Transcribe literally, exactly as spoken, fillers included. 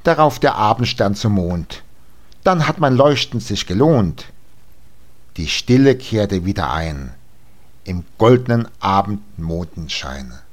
darauf der Abendstern zum Mond. Dann hat mein Leuchten sich gelohnt. Die Stille kehrte wieder ein, im goldnen Abendmondenscheine.